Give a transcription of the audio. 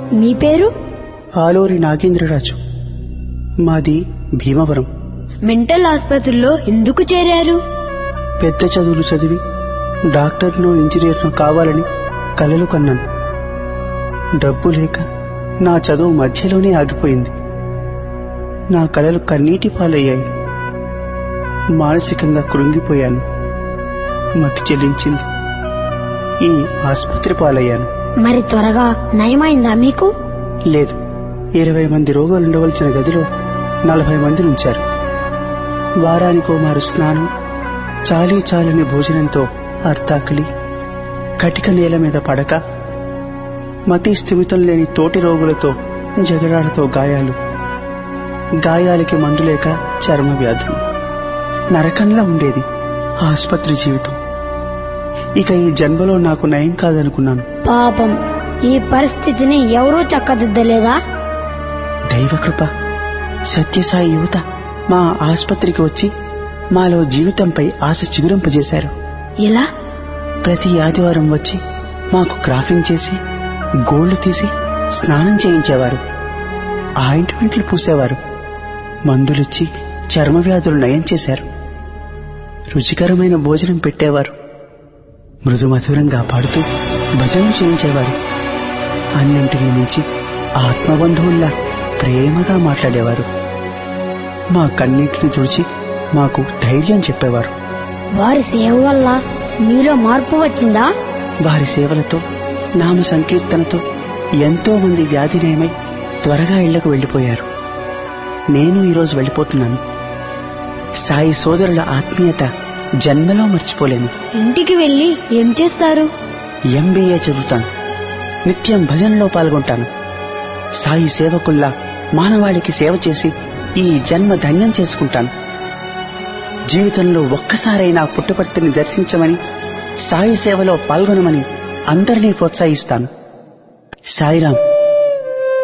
మీ పేరు? ఆలూరి నాగేంద్రరాజు. మాది భీమవరం. మెంటల్ ఆసుపత్రిలో ఎందుకు చేరారు? పెద్ద చదువులు చదివి డాక్టర్ను ఇంజనీర్ను కావాలని కలలు కన్నాను. డబ్బు లేక నా చదువు మధ్యలోనే ఆగిపోయింది. నా కలలు కన్నీటి పాలయ్యాయి. మానసికంగా కృంగిపోయాను. మతి చెల్లించింది. ఈ ఆసుపత్రి పాలయ్యాను. మరి త్వరగా నయమైందా మీకు? లేదు. 20 మంది రోగులు ఉండవలసిన గదిలో 40 మందిని ఉంచారు. వారానికో మారు స్నానం, చాలీ చాలని భోజనంతో అర్తాకలి, కటిక నేల మీద పడక, మతి స్థిమితం లేని తోటి రోగులతో జగడాలతో గాయాలకి మందులేక చర్మ వ్యాధులు. నరకంలా ఉండేది ఆసుపత్రి జీవితం. ఇక ఈ జన్మలో నాకు నయం కాదనుకున్నాను. పాపం, ఈ పరిస్థితిని ఎవరూ చక్కదిద్దలేదా? దైవకృప. సత్యసాయి యువత మా ఆసుపత్రికి వచ్చి మాలో జీవితంపై ఆశ చిగురింపజేశారు. ఎలా? ప్రతి ఆదివారం వచ్చి మాకు క్రాఫింగ్ చేసి, గోళ్లు తీసి స్నానం చేయించేవారు. ఆయింట్మెంట్లు పూసేవారు. మందులిచ్చి చర్మ వ్యాధులు నయం చేశారు. రుచికరమైన భోజనం పెట్టేవారు. మృదుమధురంగా పాడుతూ భజనలు చేయించేవారు. అన్నింటినీ మించి ఆత్మబంధువుల్లా ప్రేమగా మాట్లాడేవారు. మా కన్నింటిని తుడిచి మాకు ధైర్యం చెప్పేవారు. వారి సేవ వల్ల మీలో మార్పు వచ్చిందా? వారి సేవలతో, నామ సంకీర్తనతో ఎంతో మంది వ్యాధినయమై త్వరగా ఇళ్లకు వెళ్లిపోయారు. నేను ఈరోజు వెళ్లిపోతున్నాను. సాయి సోదరుల ఆత్మీయత జన్మలో మర్చిపోలేను. ఇంటికి వెళ్లి ఏం చేస్తారు? MBA చదువుతాను. నిత్యం భజనలో పాల్గొంటాను. సాయి సేవకుల్లా మానవాళికి సేవ చేసి ఈ జన్మ ధన్యం చేసుకుంటాను. జీవితంలో ఒక్కసారైనా పుట్టపర్తిని దర్శించమని, సాయి సేవలో పాల్గొనమని అందరినీ ప్రోత్సహిస్తాను. సాయిరాం.